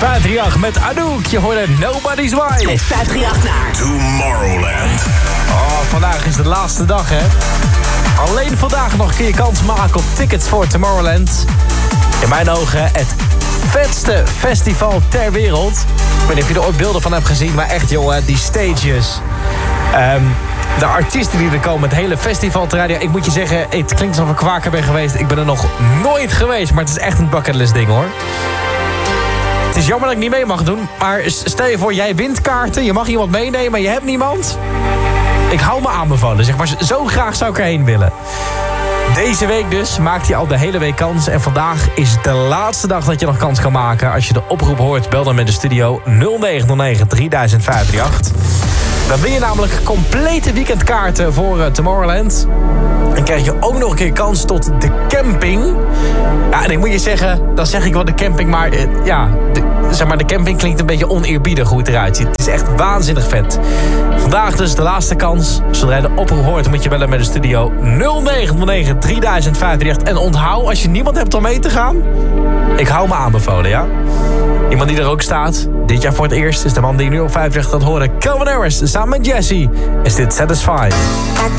538 met Anouk. Je hoorde Nobody's Wife. Met 538 naar Tomorrowland. Oh, vandaag is de laatste dag, hè. Alleen vandaag nog kun je kans maken op tickets voor Tomorrowland. In mijn ogen het vetste festival ter wereld. Ik weet niet of je er ooit beelden van hebt gezien, maar echt, jongen, die stages. De artiesten die er komen, het hele festivalterrein. Ja, ik moet je zeggen, het klinkt alsof ik kwaker ben geweest. Ik ben er nog nooit geweest, maar het is echt een bucketlist ding, hoor. Het is jammer dat ik niet mee mag doen, maar stel je voor, jij wint kaarten, je mag iemand meenemen, maar je hebt niemand. Ik hou me aanbevolen, zeg maar. Zo graag zou ik erheen willen. Deze week dus maakt hij al de hele week kans. En vandaag is de laatste dag dat je nog kans kan maken. Als je de oproep hoort, bel dan met de studio 0909 300538. Dan win je namelijk complete weekendkaarten voor Tomorrowland. En krijg je ook nog een keer kans tot de camping. Ja, en ik moet je zeggen, dan zeg ik wel de camping, maar de camping klinkt een beetje oneerbiedig hoe het eruit ziet. Het is echt waanzinnig vet. Vandaag dus de laatste kans. Zodra je de oproep hoort, moet je bellen met de studio 0909 300538. En onthoud, als je niemand hebt om mee te gaan, ik hou me aanbevolen, ja? Iemand die er ook staat, dit jaar voor het eerst, is de man die nu op 538 gaat horen. Calvin Harris, samen met Jessie. Is dit Satisfied?